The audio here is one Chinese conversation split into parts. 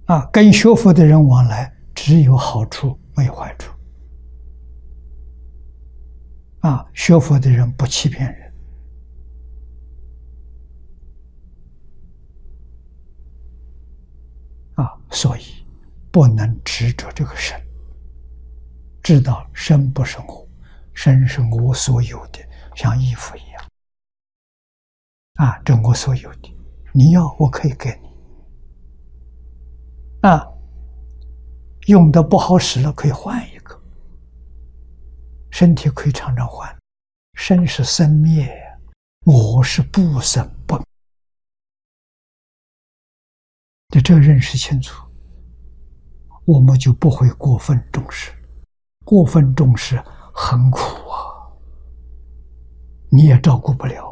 跟学佛的人往来只有好处没有坏处。学佛的人不欺骗人。所以不能执着这个身，知道身不是我，身是我所有的，像衣服一样。这我所有的，你要我可以给你。用的不好使了可以换一个，身体可以常常换。生是生灭，我是不生不灭。这个认识清楚，我们就不会过分重视。过分重视很苦你也照顾不了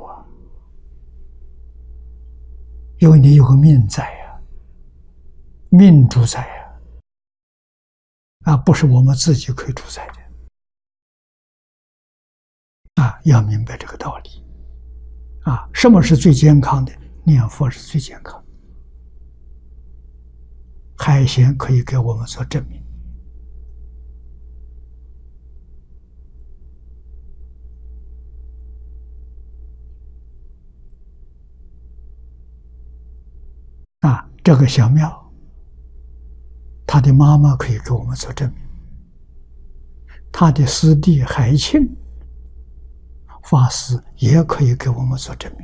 因为你有个命在命主宰不是我们自己可以主宰的。要明白这个道理。什么是最健康的？念佛是最健康的。海鲜可以给我们做证明。这个小庙，他的妈妈可以给我们做证明，他的师弟海庆法师也可以给我们做证明。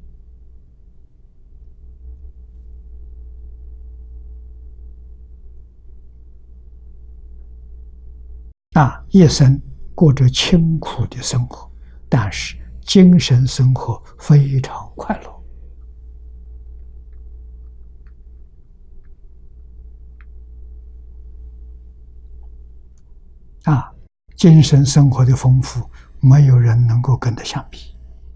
一生过着清苦的生活，但是精神生活非常快乐。精神生活的丰富，没有人能够跟他相比。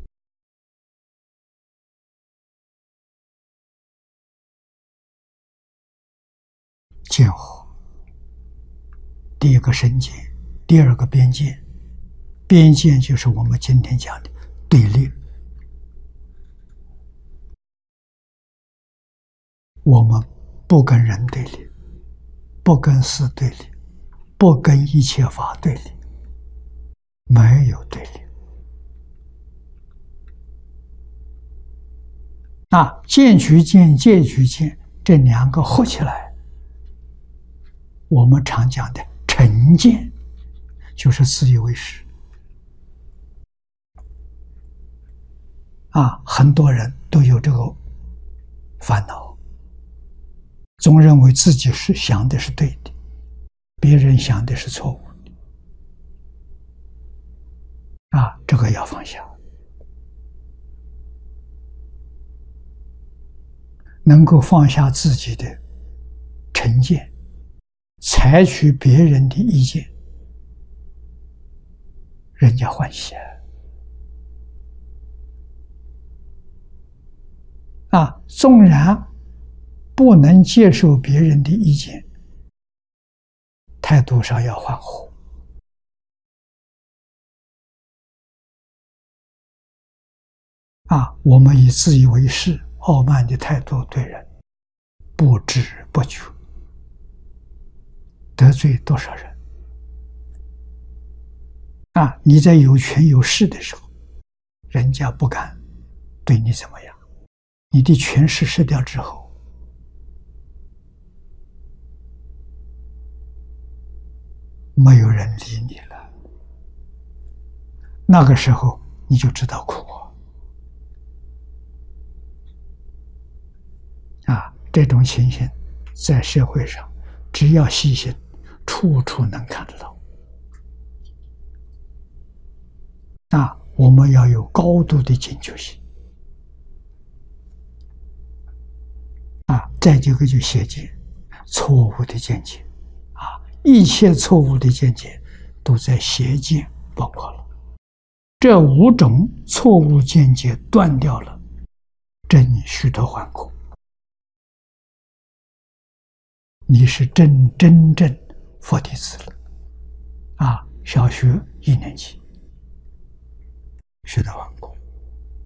见火，第一个身见，第二个边见。边见就是我们今天讲的对立。我们不跟人对立，不跟事对立，不跟一切法对立，没有对立。见取见、戒取见，这两个合起来，我们常讲的成见，就是自以为是。很多人都有这个烦恼，总认为自己是想的是对的，别人想的是错误的。这个要放下。能够放下自己的成见，采取别人的意见，人家欢喜纵然不能接受别人的意见，态度上要缓和。我们以自以为是、傲慢的态度对人，不知不觉得罪多少人。你在有权有势的时候，人家不敢对你怎么样。你的权势失掉之后，没有人理你了，那个时候你就知道苦。这种情形在社会上，只要细心，处处能看得到。我们要有高度的警觉性。再这个就邪见，错误的见解。一切错误的见解都在邪见包括了。这5种错误见解断掉了，真须陀洹果，你是真正佛弟子了。小学1年级，须陀洹果。